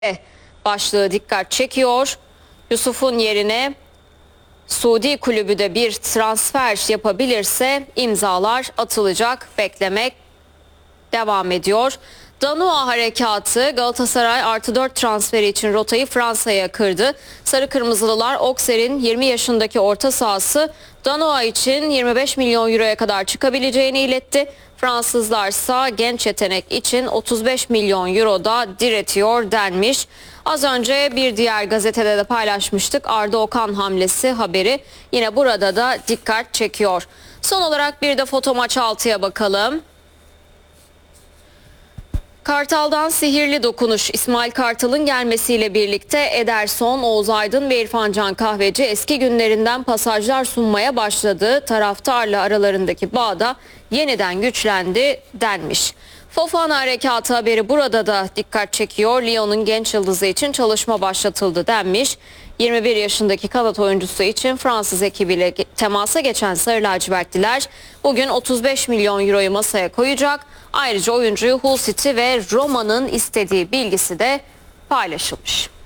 başlığı dikkat çekiyor. Yusuf'un yerine Suudi kulübü de bir transfer yapabilirse imzalar atılacak, beklemek devam ediyor. Danua harekatı Galatasaray +4 transferi için rotayı Fransa'ya kırdı. Sarı Kırmızılılar Auxerre'in 20 yaşındaki orta sahası Danua için 25 milyon euroya kadar çıkabileceğini iletti. Fransızlarsa genç yetenek için 35 milyon euroda diretiyor denmiş. Az önce bir diğer gazetede de paylaşmıştık. Arda Okan hamlesi haberi yine burada da dikkat çekiyor. Son olarak bir de Foto Maç 6'ya bakalım. Kartal'dan sihirli dokunuş. İsmail Kartal'ın gelmesiyle birlikte Ederson, Oğuz Aydın ve İrfan Can Kahveci eski günlerinden pasajlar sunmaya başladı. Taraftarla aralarındaki bağ da yeniden güçlendi denmiş. Fofana harekatı haberi burada da dikkat çekiyor. Lyon'un genç yıldızı için çalışma başlatıldı denmiş. 21 yaşındaki kanat oyuncusu için Fransız ekibiyle temasa geçen Sarı Lacivertliler bugün 35 milyon euroyu masaya koyacak. Ayrıca oyuncuyu Hull City ve Roma'nın istediği bilgisi de paylaşılmış.